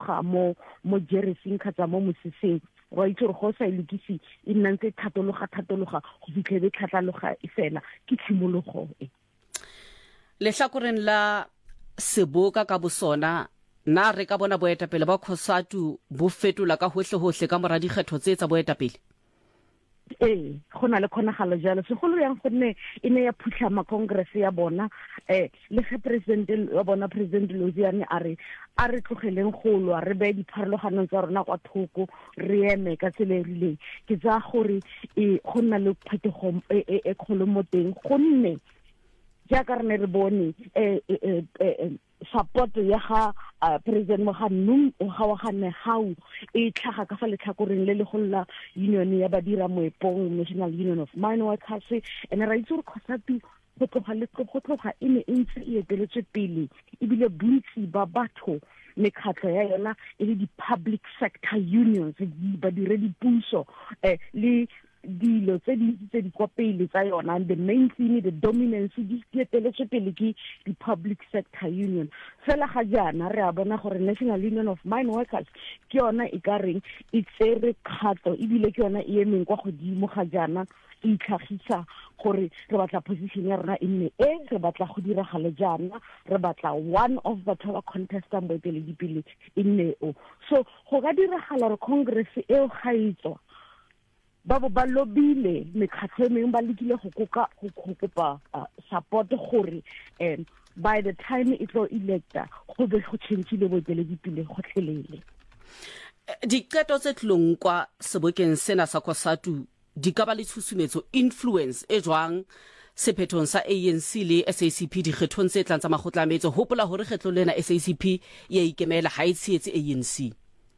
thatologa mo jersey khatsa mo moseseng wa itse re go sa ilukisi e nnantse thatologa go fitlhele tlhatlaloga e fela ke tshimologo le hlakoreng la seboka ka bosona na re ka bona boetapele ba COSATU bo fetola ka hohle ka mora dikgetho tse tsa boetapele go na le khonagalo jalo segolo yang gonne e ne ya phutlhama congress ya bona le ge president wa bona president Loziane a re tlogeleng golo a re be dipharologano tsa rona kwa thoko re eme ka tsele rileng ke tsa gore go nna le phetogo e kgolo mo teng gonne jaaka re ne re bone support ya ga president Mohanum wa gane hau e tlhaga ka fa letlhakoreng le legolla union ya badira moepong National Union of Mine Workers ene ra itse gore COSATU go tloga e ne ntse e eteletswe pele ebile bontsi ba batho mekhatlo ya yona e le di-public sector unions badiredi puso le dilo tse di kwa pele tsa yona the main thing the dominance di eteletswe pele ke di-public sector union fela ga jana re a bona gore National Union of Mine Workers ke yona e ka reng e tsere kgato ebile ke yona e emeng kwa godimo ga jana e tlhagisa gore re batla position ya rona e nne re batla go diragala jana re batla one of batho ba contestant boeteledipele e nne so go ka diragala re congress eo ga itswa ba lobile mekhatlho e mengwe ba lekile go kopa support gore by the time it will electa go be go tshentshile boeteledipele go tlhelele diqeto tse tlong kwa sebokeng sena sa COSATU di ka ba le tshusumetso influence e jwang sephethong sa ANC le SACP dikgethong tse tlang tsa makgotla a metse hopola hore kgetlo lena SACP ya ikemela ha e tshetse ANC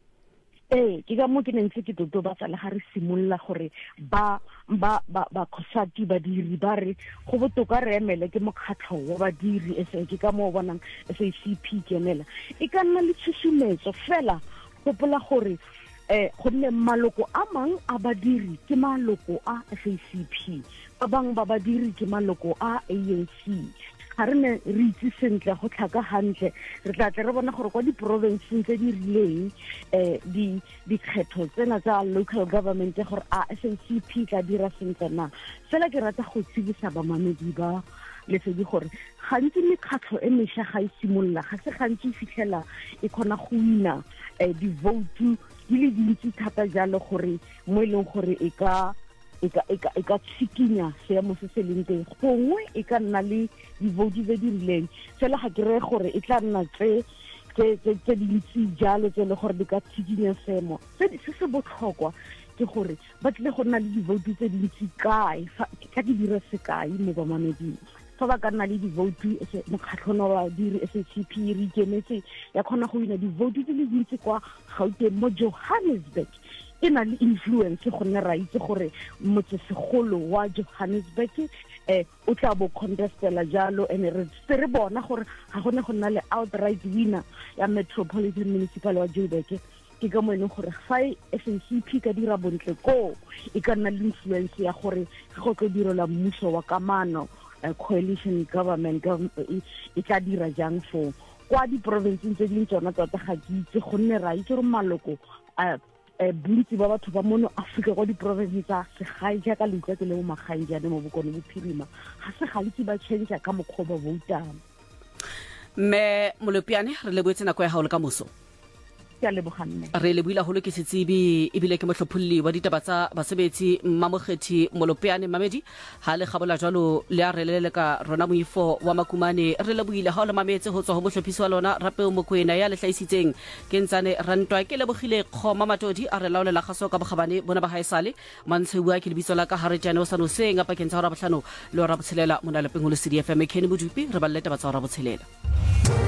ke ka mo ke ntse ke totobatsa le ga re simolla gore ba COSATU badiri ba re go botoka re emele ke mokgatlho wa badiri ke ka mo bonang SACP kenela e ka nna le tshusumetso fela gopola gore gonne maloko a mang a badiri ke maloko a SACP ba bang ba badiri ke maloko a ANC ga re ne re itse sentle go tlhaka hantle re tla tle re bona gore kwa di-provinceng tse di rileng dikgetho tsena tsa local government gore a SACP ka dira sentle na fela ke rata go tsibisa bamamedi ba lesedi gore gantsi mekgatlho e mešwa ga e simolola ga se gantsi fitlhela e kgona go wina di-vote di le dintsi thata jalo gore mo e leng gore e ka tshikinya seemo se se leng teng gongwe e ka nna le di-vote tse di rileng fela ga ke re gore e tla nna tse dintsi jalo tse le gore di ka tshikinya seemo se se botlhokwa ke gore ba tlile go nna le di-vote tse dintsi kae ka ke dire sekai mo bamameding fa ba ka nna le di-vote mokgatlhono wa badiri SACP re ikemetse ya kgona go wina di-vote di le dintsi kwa Gauteng mo Johannesburg e na le influence gonne ra itse gore motsesegolo wa Johannesburg o tla bo contestela jalo ene re bona gore ga gone go nna le outright winner ya Metropolitan Municipal wa Joburg ke ka mo ene gore fa SACP ka dira bontle ko e ka nna le influence ya gore go tlo direla mmuso wa kamano coalition government e tla dira jang for kwa di-provinceng tse ding tsona tota ga ke itse gonne ra itse gore maloko bontsi ba batho ba mono Afrika kwa di-province tsa segae jaaka le utlwa ke le mo magaeng jaane mo bokone bophirima ga se gantsi ba change ka mokgwa ba voutang mme Molopiane re leboetse nako ya gago le ka moso re lebohile holo ke setsebi ebile ke mohlopholli wa ditaba tsa basebetsi Mmamokgethi Molopiane Mamedi ha le gabola jwalo le a re le ka rona moifo wa Makumane re lebohile ha o le mametse ho tswa ho mohlopisi wa lona Rapeo Mokoena ya le hlaisitseng ke ntsane rantwa ke lebogile Kgoma Matodi a re laolela gaso ka bogabane bona ba haesale mantshe bua ke lebitso la ka Harejane o sa no senga pa ke ntsa ra botlhano le ra botshelela mona le pengolo CDFM Kenny Modupi re ba leta ba tsa ra botshelela